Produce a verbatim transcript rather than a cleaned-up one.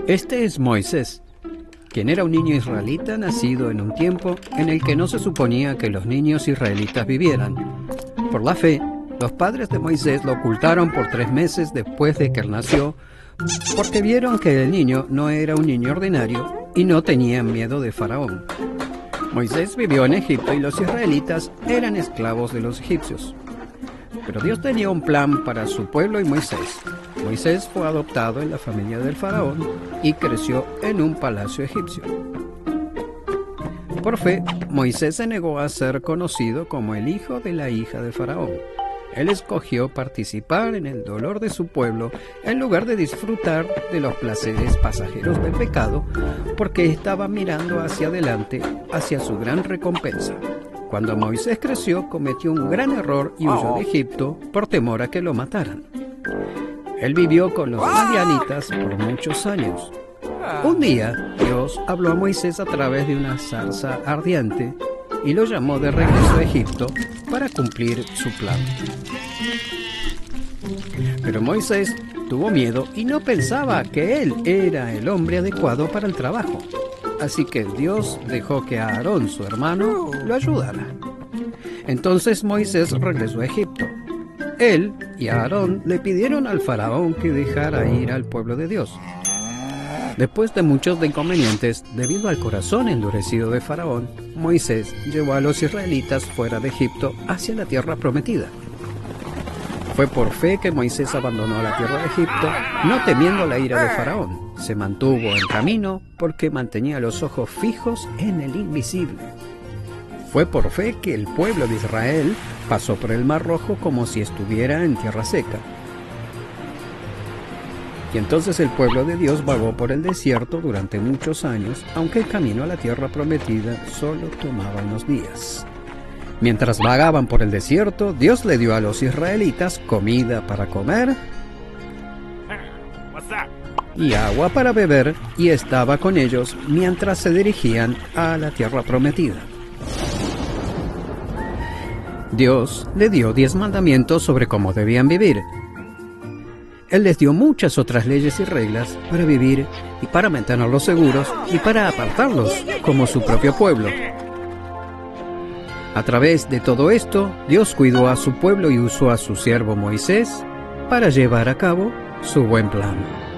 Este es Moisés, quien era un niño israelita nacido en un tiempo en el que no se suponía que los niños israelitas vivieran. Por la fe, los padres de Moisés lo ocultaron por tres meses después de que él nació, porque vieron que el niño no era un niño ordinario y no tenían miedo de Faraón. Moisés vivió en Egipto y los israelitas eran esclavos de los egipcios. Pero Dios tenía un plan para su pueblo y Moisés. Moisés fue adoptado en la familia del faraón y creció en un palacio egipcio. Por fe, Moisés se negó a ser conocido como el hijo de la hija de faraón. Él escogió participar en el dolor de su pueblo en lugar de disfrutar de los placeres pasajeros del pecado, porque estaba mirando hacia adelante, hacia su gran recompensa. Cuando Moisés creció, cometió un gran error y huyó de Egipto por temor a que lo mataran. Él vivió con los madianitas por muchos años. Un día, Dios habló a Moisés a través de una zarza ardiente y lo llamó de regreso a Egipto para cumplir su plan. Pero Moisés tuvo miedo y no pensaba que él era el hombre adecuado para el trabajo. Así que Dios dejó que Aarón, su hermano, lo ayudara. Entonces Moisés regresó a Egipto. Él y Aarón le pidieron al faraón que dejara ir al pueblo de Dios. Después de muchos inconvenientes, debido al corazón endurecido de Faraón, Moisés llevó a los israelitas fuera de Egipto hacia la tierra prometida. Fue por fe que Moisés abandonó la tierra de Egipto, no temiendo la ira de Faraón. Se mantuvo en camino porque mantenía los ojos fijos en el invisible. Fue por fe que el pueblo de Israel pasó por el Mar Rojo como si estuviera en tierra seca. Y entonces el pueblo de Dios vagó por el desierto durante muchos años, aunque el camino a la tierra prometida solo tomaba unos días. Mientras vagaban por el desierto, Dios le dio a los israelitas comida para comer y agua para beber, y estaba con ellos mientras se dirigían a la tierra prometida. Dios le dio diez mandamientos sobre cómo debían vivir. Él les dio muchas otras leyes y reglas para vivir y para mantenerlos seguros y para apartarlos como su propio pueblo. A través de todo esto, Dios cuidó a su pueblo y usó a su siervo Moisés para llevar a cabo su buen plan.